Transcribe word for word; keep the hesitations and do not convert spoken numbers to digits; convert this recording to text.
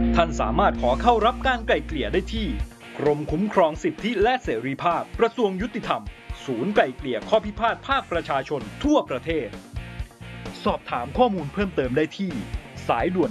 ท่านสามารถขอเข้ารับการไกล่เกลี่ยได้ที่กรมคุ้มครองสิทธิและเสรีภาพกระทรวงยุติธรรมศูนย์ไกล่เกลี่ยข้อพิพาทภาคประชาชนทั่วประเทศสอบถามข้อมูลเพิ่มเติมได้ที่สายด่วน